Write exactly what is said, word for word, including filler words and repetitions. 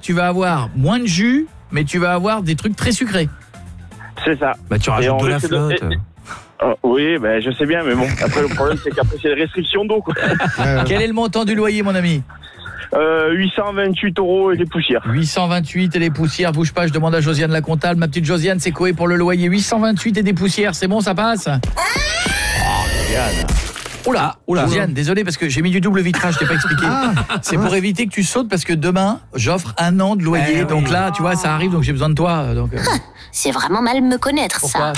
tu vas avoir moins de jus, mais tu vas avoir des trucs très sucrés. C'est ça. Bah tu rajoutes de la flotte. De... Oh, oui, ben je sais bien, mais bon. Après le problème c'est qu'après c'est les restrictions d'eau, quoi. Quel est le montant du loyer, mon ami? Euh, huit cent vingt-huit euros et des poussières. huit cent vingt-huit et des poussières. Bouge pas, je demande à Josiane la comptable. Ma petite Josiane, c'est Koé pour le loyer. huit cent vingt-huit et des poussières. C'est bon, ça passe? Oh, Josiane. Oula, oula. Josiane, désolé parce que j'ai mis du double vitrage, je t'ai pas expliqué. Ah, c'est pour éviter que tu sautes parce que demain, j'offre un an de loyer. Eh donc oui. Là, tu vois, ça arrive, donc j'ai besoin de toi. Donc, euh... C'est vraiment mal me connaître, Pourquoi ça.